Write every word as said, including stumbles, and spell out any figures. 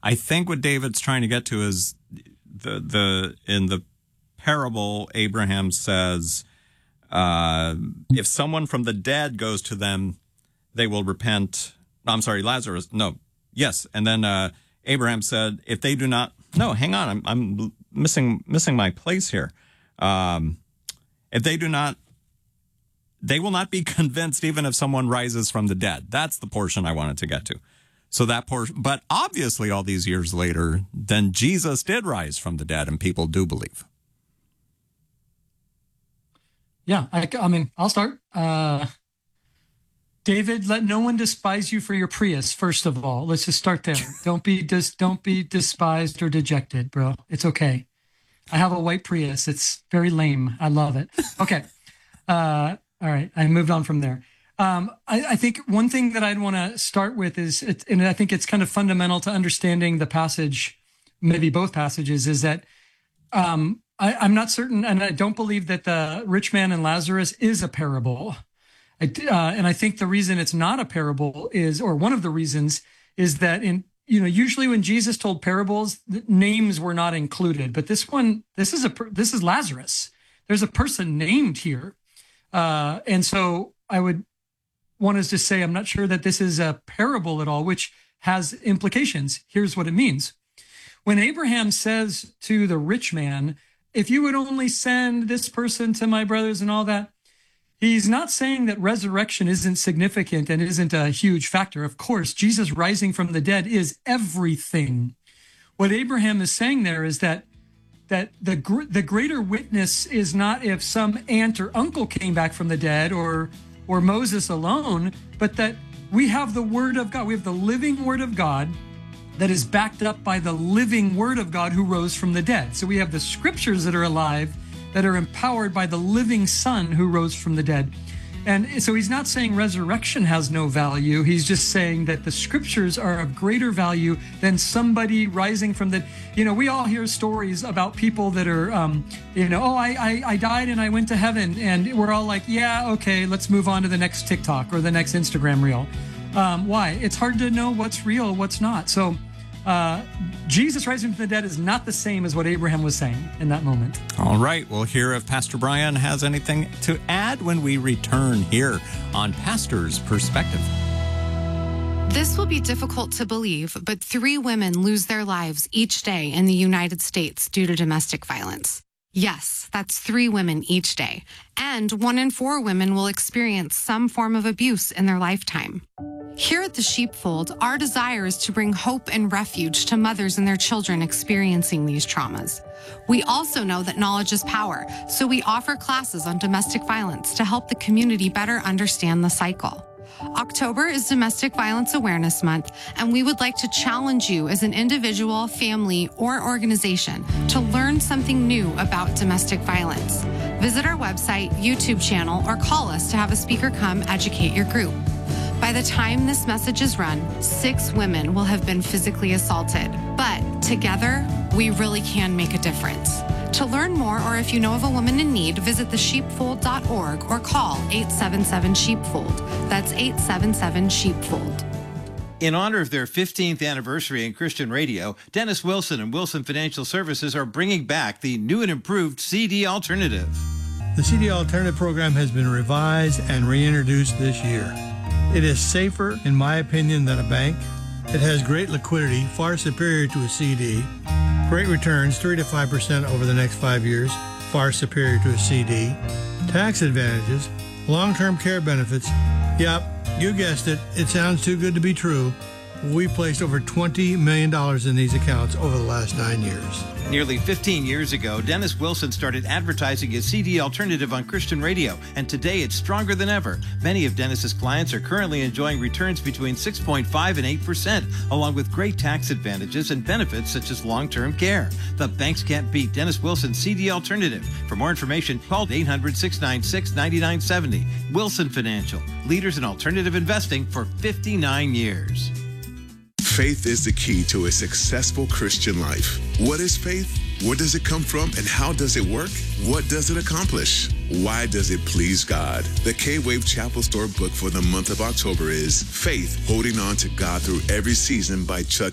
I think what David's trying to get to is the the in the parable, Abraham says, uh, if someone from the dead goes to them, they will repent. I'm sorry, Lazarus. No, yes, and then uh, Abraham said, if they do not. No, hang on, I'm I'm missing missing my place here. Um, if they do not. They will not be convinced even if someone rises from the dead. That's the portion I wanted to get to. So that portion, but obviously all these years later, then Jesus did rise from the dead and people do believe. Yeah, I, I mean, I'll start. Uh, David, let no one despise you for your Prius, first of all. Let's just start there. Don't be dis, don't be despised or dejected, bro. It's okay. I have a white Prius. It's very lame. I love it. Okay. Uh, All right, I moved on from there. Um, I, I think one thing that I'd want to start with is, it, and I think it's kind of fundamental to understanding the passage, maybe both passages, is that um, I, I'm not certain, and I don't believe that the rich man and Lazarus is a parable. I, uh, and I think the reason it's not a parable is, or one of the reasons, is that in you know usually when Jesus told parables, names were not included, but this one, this is a this is Lazarus. There's a person named here. Uh, and so I would want us to say, I'm not sure that this is a parable at all, which has implications. Here's what it means. When Abraham says to the rich man, if you would only send this person to my brothers and all that, he's not saying that resurrection isn't significant and isn't a huge factor. Of course, Jesus rising from the dead is everything. What Abraham is saying there is that that the gr- the greater witness is not if some aunt or uncle came back from the dead or or Moses alone, but that we have the word of God. We have the living word of God that is backed up by the living word of God who rose from the dead. So we have the scriptures that are alive, that are empowered by the living Son who rose from the dead. And so he's not saying resurrection has no value. He's just saying that the scriptures are of greater value than somebody rising from the, you know, we all hear stories about people that are, um, you know, oh, I, I, I died and I went to heaven. And we're all like, yeah, okay, let's move on to the next TikTok or the next Instagram reel. Um, why? It's hard to know what's real, what's not. So uh, Jesus rising from the dead is not the same as what Abraham was saying in that moment. All right. We'll hear if Pastor Brian has anything to add when we return here on Pastor's Perspective. This will be difficult to believe, but three women lose their lives each day in the United States due to domestic violence. Yes, that's three women each day. And one in four women will experience some form of abuse in their lifetime. Here at the Sheepfold, our desire is to bring hope and refuge to mothers and their children experiencing these traumas. We also know that knowledge is power, so we offer classes on domestic violence to help the community better understand the cycle. October is Domestic Violence Awareness Month, and we would like to challenge you as an individual, family, or organization to learn something new about domestic violence. Visit our website, YouTube channel, or call us to have a speaker come educate your group. By the time this message is run, six women will have been physically assaulted. But together, we really can make a difference. To learn more, or if you know of a woman in need, visit the sheepfold dot org or call eight seven seven sheepfold. That's eight seven seven sheepfold. In honor of their fifteenth anniversary in Christian radio, Dennis Wilson and Wilson Financial Services are bringing back the new and improved C D Alternative. The C D Alternative program has been revised and reintroduced this year. It is safer, in my opinion, than a bank. It has great liquidity, far superior to a C D. Great returns, three to five percent over the next five years, far superior to a C D. Tax advantages, long-term care benefits. Yep, you guessed it. It sounds too good to be true. We placed over twenty million dollars in these accounts over the last nine years. Nearly fifteen years ago, Dennis Wilson started advertising his C D Alternative on Christian radio, and today it's stronger than ever. Many of Dennis's clients are currently enjoying returns between six point five and eight percent, along with great tax advantages and benefits such as long-term care. The banks can't beat Dennis Wilson's C D Alternative. For more information, call eight hundred, six nine six, nine nine seven zero. Wilson Financial, leaders in alternative investing for fifty-nine years. Faith is the key to a successful Christian life. What is faith? Where does it come from and how does it work? What does it accomplish? Why does it please God? The K-Wave Chapel Store book for the month of October is Faith, Holding On to God Through Every Season by Chuck